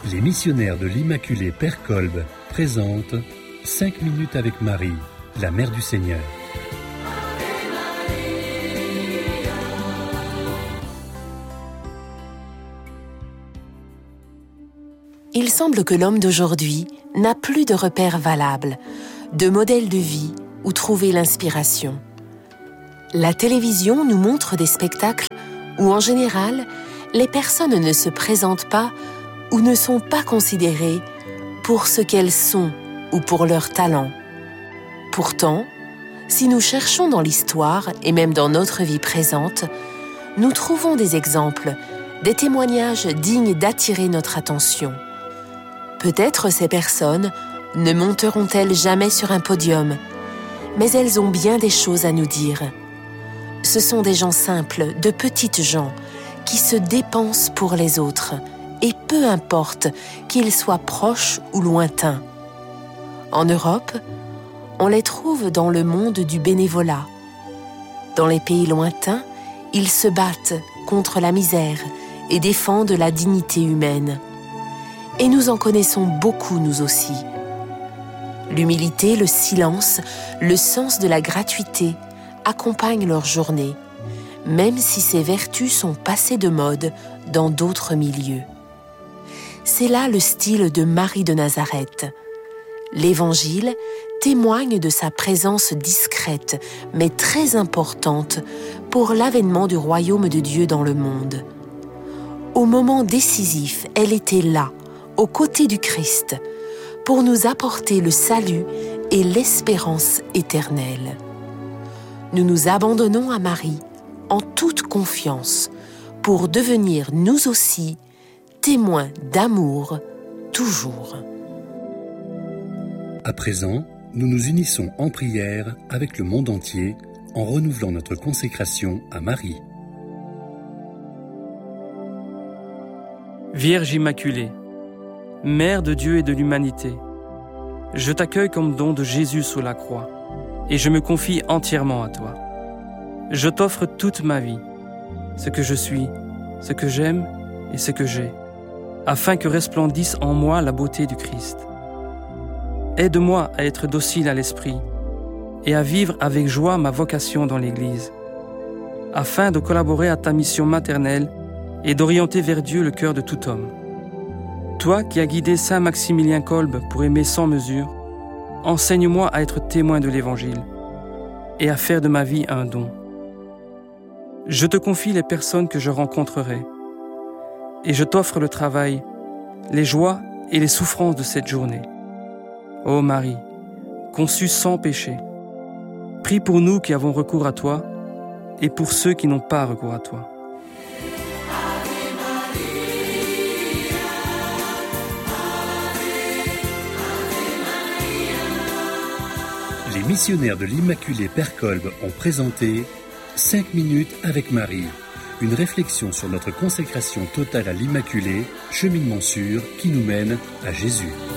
Les missionnaires de l'Immaculée Père Kolb présentent 5 minutes avec Marie, la Mère du Seigneur. Il semble que l'homme d'aujourd'hui n'a plus de repères valables, de modèles de vie où trouver l'inspiration. La télévision nous montre des spectacles où, en général, les personnes ne se présentent pas ou ne sont pas considérées pour ce qu'elles sont ou pour leur talent. Pourtant, si nous cherchons dans l'histoire et même dans notre vie présente, nous trouvons des exemples, des témoignages dignes d'attirer notre attention. Peut-être ces personnes ne monteront-elles jamais sur un podium, mais elles ont bien des choses à nous dire. Ce sont des gens simples, de petites gens, qui se dépensent pour les autres, et peu importe qu'ils soient proches ou lointains. En Europe, on les trouve dans le monde du bénévolat. Dans les pays lointains, ils se battent contre la misère et défendent la dignité humaine. Et nous en connaissons beaucoup, nous aussi. L'humilité, le silence, le sens de la gratuité accompagnent leur journée, même si ces vertus sont passées de mode dans d'autres milieux. C'est là le style de Marie de Nazareth. L'Évangile témoigne de sa présence discrète, mais très importante pour l'avènement du royaume de Dieu dans le monde. Au moment décisif, elle était là, aux côtés du Christ, pour nous apporter le salut et l'espérance éternelle. Nous nous abandonnons à Marie en toute confiance pour devenir nous aussi témoins d'amour toujours. À présent, nous nous unissons en prière avec le monde entier en renouvelant notre consécration à Marie. Vierge Immaculée, Mère de Dieu et de l'humanité, je t'accueille comme don de Jésus sous la croix et je me confie entièrement à toi. Je t'offre toute ma vie, ce que je suis, ce que j'aime et ce que j'ai, afin que resplendisse en moi la beauté du Christ. Aide-moi à être docile à l'esprit et à vivre avec joie ma vocation dans l'Église, afin de collaborer à ta mission maternelle et d'orienter vers Dieu le cœur de tout homme. Toi qui as guidé Saint Maximilien Kolb pour aimer sans mesure, enseigne-moi à être témoin de l'Évangile et à faire de ma vie un don. Je te confie les personnes que je rencontrerai et je t'offre le travail, les joies et les souffrances de cette journée. Ô Marie, conçue sans péché, prie pour nous qui avons recours à toi et pour ceux qui n'ont pas recours à toi. Les missionnaires de l'Immaculée Père Kolb ont présenté 5 minutes avec Marie, une réflexion sur notre consécration totale à l'Immaculée, cheminement sûr qui nous mène à Jésus.